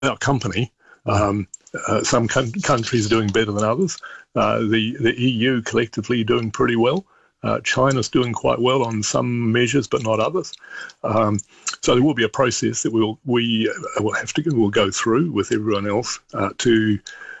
our company. Some countries are doing better than others. The EU collectively doing pretty well. China's doing quite well on some measures, but not others. So there will be a process that we'll go through with everyone else to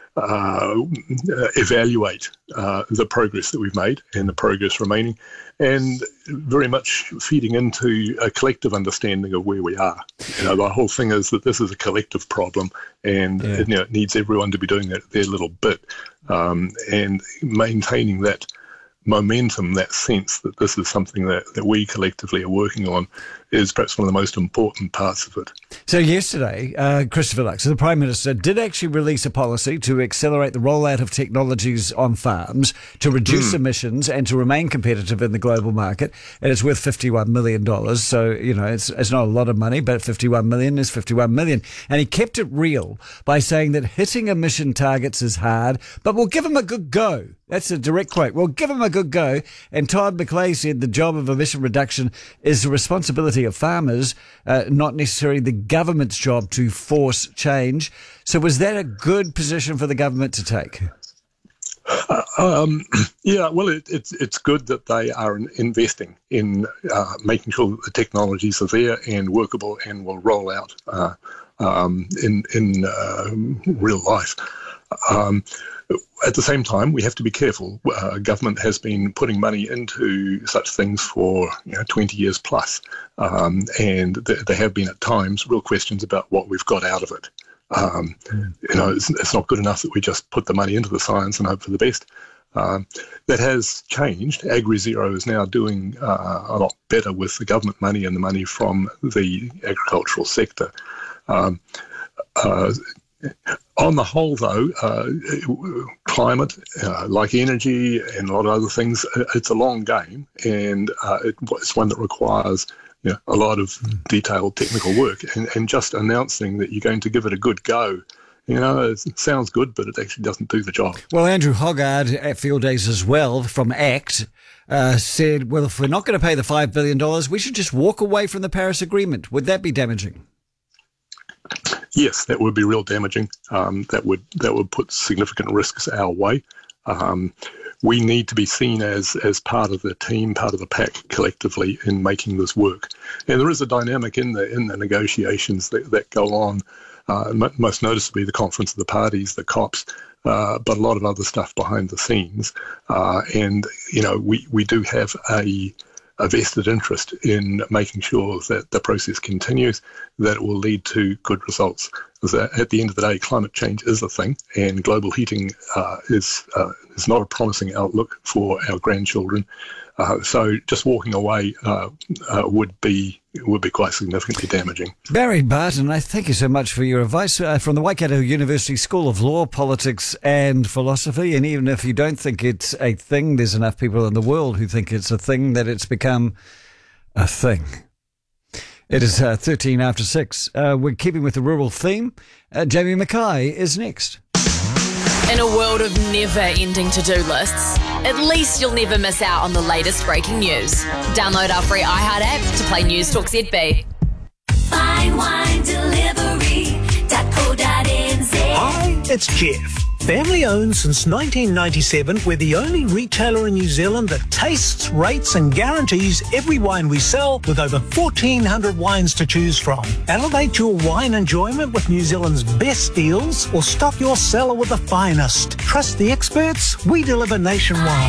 evaluate the progress that we've made and the progress remaining, and very much feeding into a collective understanding of where we are. The whole thing is that this is a collective problem, and it needs everyone to be doing their little bit, and maintaining that momentum, that sense that this is something that we collectively are working on, is perhaps one of the most important parts of it. So yesterday, Christopher Luxon, the Prime Minister, did actually release a policy to accelerate the rollout of technologies on farms to reduce emissions and to remain competitive in the global market. And it's worth $51 million. So, it's not a lot of money, but $51 million is $51 million. And he kept it real by saying that hitting emission targets is hard, but we'll give them a good go. That's a direct quote. We'll give them a good go. And Todd McClay said the job of emission reduction is the responsibility of farmers, not necessarily the government's job to force change. So was that a good position for the government to take? It's good that they are investing in making sure that the technologies are there and workable and will roll out in real life. At the same time, we have to be careful. Government has been putting money into such things for 20 years plus, and there have been at times real questions about what we've got out of it. It's not good enough that we just put the money into the science and hope for the best. That has changed. AgriZero is now doing a lot better with the government money and the money from the agricultural sector. On the whole, though, climate, like energy and a lot of other things, it's a long game, and it's one that requires a lot of detailed technical work. And just announcing that you're going to give it a good go, it sounds good, but it actually doesn't do the job. Well, Andrew Hoggard at Field Days as well from ACT said, well, if we're not going to pay the $5 billion, we should just walk away from the Paris Agreement. Would that be damaging? Yes, that would be real damaging. That would put significant risks our way. We need to be seen as part of the team, part of the pack collectively in making this work. And there is a dynamic in the negotiations that go on, most noticeably the Conference of the Parties, the COPs, but a lot of other stuff behind the scenes. We do have a vested interest in making sure that the process continues, that it will lead to good results. Because at the end of the day, climate change is a thing, and global heating is not a promising outlook for our grandchildren. So just walking away would be quite significantly damaging. Barry Barton, I thank you so much for your advice from the Waikato University School of Law, Politics and Philosophy. And even if you don't think it's a thing, there's enough people in the world who think it's a thing that it's become a thing. It is 13 after 6. We're keeping with the rural theme. Jamie Mackay is next. In a world of never-ending to-do lists, at least you'll never miss out on the latest breaking news. Download our free iHeart app to play News Talk ZB. FineWineDelivery.co.nz. Hi, it's Jeff. Family owned since 1997, we're the only retailer in New Zealand that tastes, rates and guarantees every wine we sell with over 1,400 wines to choose from. Elevate your wine enjoyment with New Zealand's best deals or stock your cellar with the finest. Trust the experts, we deliver nationwide.